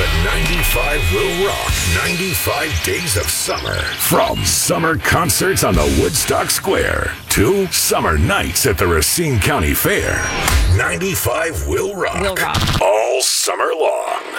The 95 will rock 95 days of summer. From summer concerts on the Woodstock Square to summer nights at the Racine County Fair. 95 will rock. Will rock. All summer long.